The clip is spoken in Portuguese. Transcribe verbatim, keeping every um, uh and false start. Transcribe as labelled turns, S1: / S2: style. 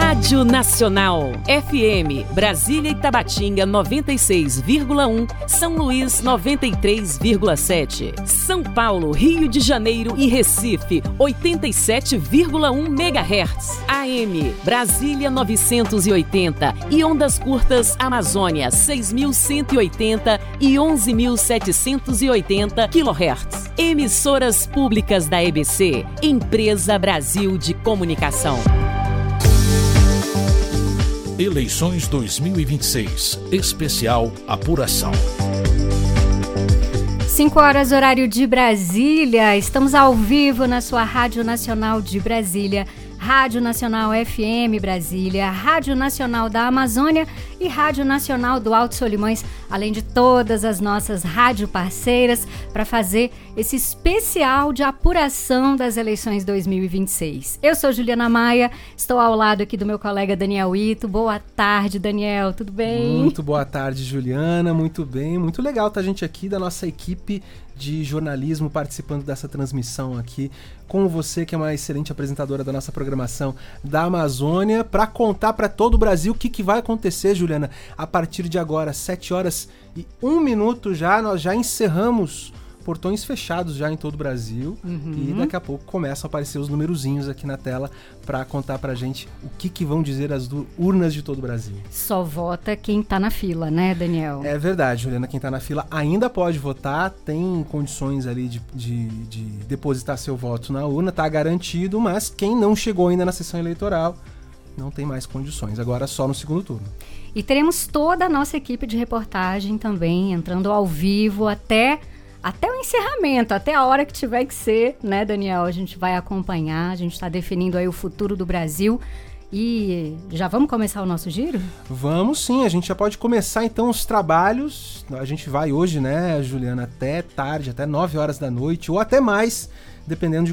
S1: Rádio Nacional, F M, Brasília e Tabatinga noventa e seis vírgula um, São Luís noventa e três vírgula sete, São Paulo, Rio de Janeiro e Recife oitenta e sete vírgula um megahertz, A M, Brasília novecentos e oitenta e ondas curtas Amazônia seis mil cento e oitenta e onze mil setecentos e oitenta quilohertz. Emissoras públicas da E B C, Empresa Brasil de Comunicação.
S2: Eleições dois mil e vinte e seis, especial apuração.
S3: cinco horas, horário de Brasília. Estamos ao vivo na sua Rádio Nacional de Brasília, Rádio Nacional F M Brasília, Rádio Nacional da Amazônia e Rádio Nacional do Alto Solimões, além de todas as nossas rádio parceiras, para fazer esse especial de apuração das eleições dois mil e vinte e seis. Eu sou Juliana Maia, estou ao lado aqui do meu colega Daniel Ito. Boa tarde, Daniel, tudo bem?
S4: Muito boa tarde, Juliana, muito bem, muito legal estar a gente aqui da nossa equipe de jornalismo participando dessa transmissão aqui com você, que é uma excelente apresentadora da nossa programação da Amazônia, para contar para todo o Brasil o que, que vai acontecer, Juliana, a partir de agora, sete horas e um minuto já, nós já encerramos portões fechados já em todo o Brasil, uhum. E daqui a pouco começam a aparecer os numerozinhos aqui na tela para contar pra gente o que, que vão dizer as du- urnas de todo o Brasil.
S3: Só vota quem tá na fila, né, Daniel?
S4: É verdade, Juliana, quem tá na fila ainda pode votar, tem condições ali de, de, de depositar seu voto na urna, tá garantido, mas quem não chegou ainda na sessão eleitoral não tem mais condições, agora só no segundo turno.
S3: E teremos toda a nossa equipe de reportagem também entrando ao vivo até... Até o encerramento, até a hora que tiver que ser, né, Daniel? A gente vai acompanhar, a gente está definindo aí o futuro do Brasil. E já vamos começar o nosso giro?
S4: Vamos sim, a gente já pode começar então os trabalhos. A gente vai hoje, né, Juliana, até tarde, até nove horas da noite, ou até mais, dependendo de